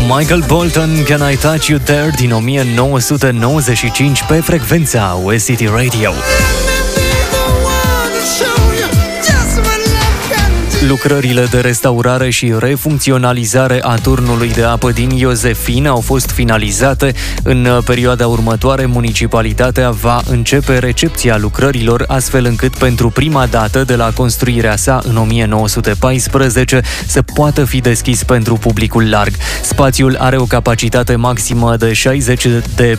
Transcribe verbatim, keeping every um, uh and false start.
Michael Bolton, Can I Touch You There, din o mie nouă sute nouăzeci și cinci pe frecvența West City Radio. Lucrările de restaurare și refuncționalizare a turnului de apă din Iosefin au fost finalizate. În perioada următoare, municipalitatea va începe recepția lucrărilor, astfel încât pentru prima dată de la construirea sa în o mie nouă sute paisprezece să poată fi deschis pentru publicul larg. Spațiul are o capacitate maximă de șaizeci de